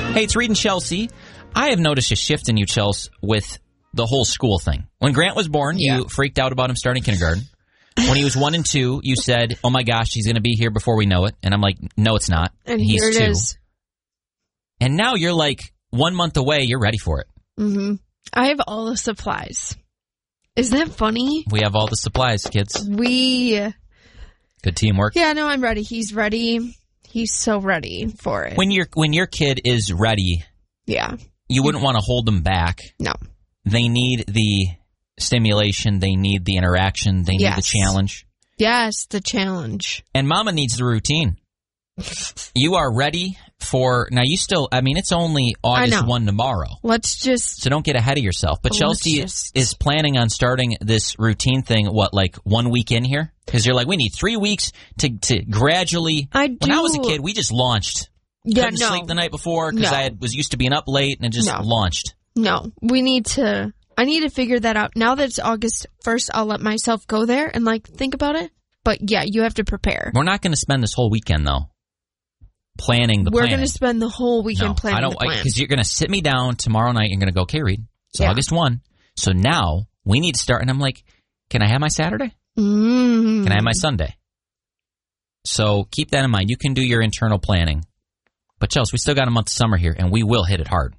Hey, it's Reed and Chelsea. I have noticed a shift in you, Chelsea, with the whole school thing. When Grant was born, you freaked out about him starting kindergarten. When he was 1 and 2, you said, oh my gosh, he's going to be here before we know it. And I'm like, no, it's not. And he's here it 2. is. And now you're like 1 month away. You're ready for it. Mm-hmm. I have all the supplies. Isn't that funny? We have all the supplies, kids. Good teamwork. Yeah, no, I'm ready. He's ready. He's so ready for it. When your kid is ready, you wouldn't want to hold them back. No. They need the stimulation. They need the interaction. They need the challenge. Yes, the challenge. And Mama needs the routine. You are ready for, now you still, I mean, it's only August 1 tomorrow. So don't get ahead of yourself. But Chelsea is planning on starting this routine thing, like 1 week in here? Because you're like, we need 3 weeks to gradually. When I was a kid, we just launched. Couldn't sleep the night before because I was used to being up late and it just launched. No, I need to figure that out. Now that it's August 1st, I'll let myself go there and think about it. But yeah, you have to prepare. We're not going to spend this whole weekend though planning the plan. We're going to spend the whole weekend planning the plan. Because you're going to sit me down tomorrow night. You're going to go, okay, Reed, it's August 1. So now we need to start. And I'm like, can I have my Saturday? Can I have my Sunday? So keep that in mind. You can do your internal planning. But Chelsea, we still got a month of summer here, and we will hit it hard.